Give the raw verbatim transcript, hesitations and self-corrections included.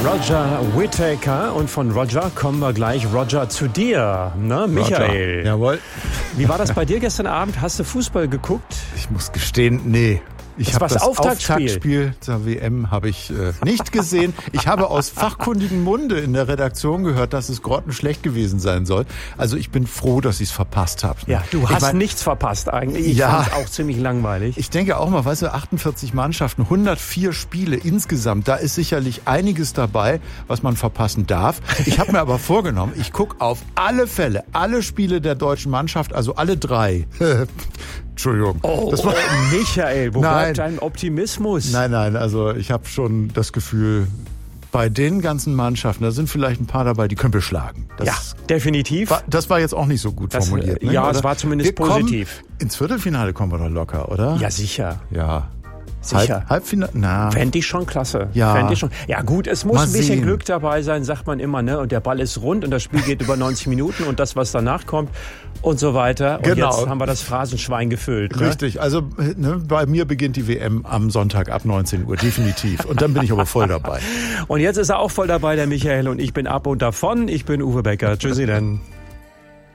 Roger Whittaker. Und von Roger kommen wir gleich, Roger, zu dir, ne, Michael? Roger. Jawohl. Wie war das bei dir gestern Abend? Hast du Fußball geguckt? Ich muss gestehen, nee. Ich habe das Auftaktspiel. Auftaktspiel zur W M habe ich äh, nicht gesehen. Ich habe aus fachkundigem Munde in der Redaktion gehört, dass es grottenschlecht gewesen sein soll. Also ich bin froh, dass ich es verpasst habe. Ja, du hast ich mein, nichts verpasst eigentlich. Ich ja, fand es auch ziemlich langweilig. Ich denke auch mal, weißt du, achtundvierzig Mannschaften, hundertvier Spiele insgesamt. Da ist sicherlich einiges dabei, was man verpassen darf. Ich habe mir aber vorgenommen, ich gucke auf alle Fälle, alle Spiele der deutschen Mannschaft, also alle drei. Entschuldigung. Oh, das war, oh Michael, wo nein, bleibt dein Optimismus? Nein, nein, also ich habe schon das Gefühl, bei den ganzen Mannschaften, da sind vielleicht ein paar dabei, die können wir schlagen. Das ja, definitiv. War, das war jetzt auch nicht so gut das, formuliert. Ne, ja, oder? es war zumindest wir positiv. Kommen, ins Viertelfinale kommen wir doch locker, oder? Ja, sicher. Ja. Sicher. Halb, Halbfinale? Na. Fände ich schon klasse. Ja. Fänd ich schon. Ja gut, es muss Mal ein bisschen sehen. Glück dabei sein, sagt man immer, ne? Und der Ball ist rund und das Spiel geht über neunzig Minuten und das, was danach kommt und so weiter. Und genau. Jetzt haben wir das Phrasenschwein gefüllt. Ne? Richtig, also ne, bei mir beginnt die W M am Sonntag ab neunzehn Uhr, definitiv. Und dann bin ich aber voll dabei. Und jetzt ist er auch voll dabei, der Michael, und ich bin ab und davon. Ich bin Uwe Becker. Tschüssi denn.